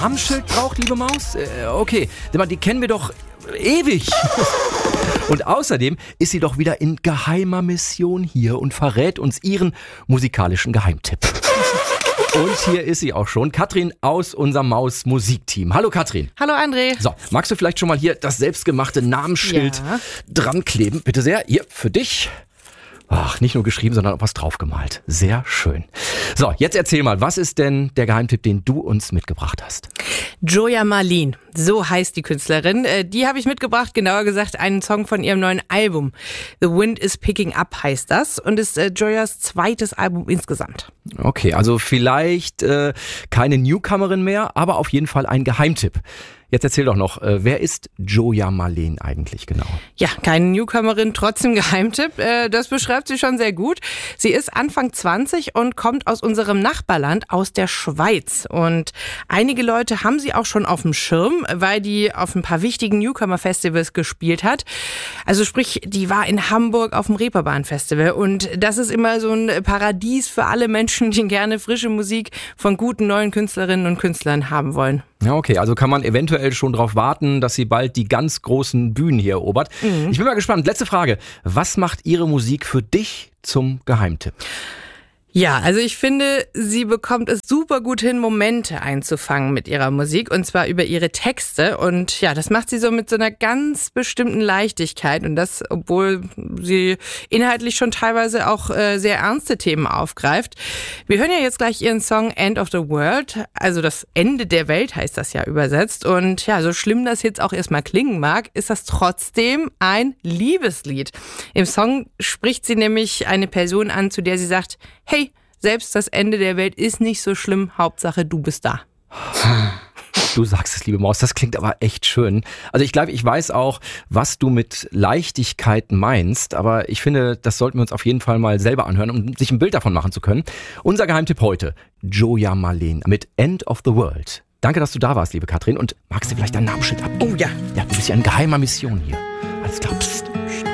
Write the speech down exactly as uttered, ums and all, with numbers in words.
Amtsschild braucht, liebe Maus? Äh, okay, die kennen wir doch ewig. Und außerdem ist sie doch wieder in geheimer Mission hier und verrät uns ihren musikalischen Geheimtipp. Und hier ist sie auch schon, Katrin aus unserem Maus-Musikteam. Hallo Katrin. Hallo André. So, magst du vielleicht schon mal hier das selbstgemachte Namensschild ja. dran kleben? Bitte sehr, hier für dich. Ach, nicht nur geschrieben, sondern auch was draufgemalt. Sehr schön. So, jetzt erzähl mal, was ist denn der Geheimtipp, den du uns mitgebracht hast? Joya Malin, so heißt die Künstlerin. Die habe ich mitgebracht, genauer gesagt einen Song von ihrem neuen Album. The Wind is Picking Up heißt das und ist äh, Joyas zweites Album insgesamt. Okay, also vielleicht äh, keine Newcomerin mehr, aber auf jeden Fall ein Geheimtipp. Jetzt erzähl doch noch, äh, wer ist Joya Malin eigentlich genau? Ja, keine Newcomerin, trotzdem Geheimtipp. Äh, das beschreibt sie schon sehr gut. Sie ist Anfang zwanzig und kommt aus unserem Nachbarland, aus der Schweiz. Und einige Leute haben sie auch schon auf dem Schirm, weil die auf ein paar wichtigen Newcomer-Festivals gespielt hat. Also sprich, die war in Hamburg auf dem Reeperbahn-Festival. Und das ist immer so ein Paradies für alle Menschen, die gerne frische Musik von guten neuen Künstlerinnen und Künstlern haben wollen. Ja, okay, also kann man eventuell schon darauf warten, dass sie bald die ganz großen Bühnen hier erobert. Mhm. Ich bin mal gespannt. Letzte Frage. Was macht ihre Musik für dich zum Geheimtipp? Ja, also ich finde, sie bekommt es super gut hin, Momente einzufangen mit ihrer Musik und zwar über ihre Texte und ja, das macht sie so mit so einer ganz bestimmten Leichtigkeit und das, obwohl sie inhaltlich schon teilweise auch äh, sehr ernste Themen aufgreift. Wir hören ja jetzt gleich ihren Song End of the World, also das Ende der Welt heißt das ja übersetzt und ja, so schlimm das jetzt auch erstmal klingen mag, ist das trotzdem ein Liebeslied. Im Song spricht sie nämlich eine Person an, zu der sie sagt, hey, selbst das Ende der Welt ist nicht so schlimm, Hauptsache du bist da. Du sagst es, liebe Maus, das klingt aber echt schön. Also ich glaube, ich weiß auch, was du mit Leichtigkeit meinst, aber ich finde, das sollten wir uns auf jeden Fall mal selber anhören, um sich ein Bild davon machen zu können. Unser Geheimtipp heute, Joya Malin mit End of the World. Danke, dass du da warst, liebe Katrin, und magst du vielleicht dein Namensschild abgeben? Oh ja. Ja, du bist ja in geheimer Mission hier. Alles klar.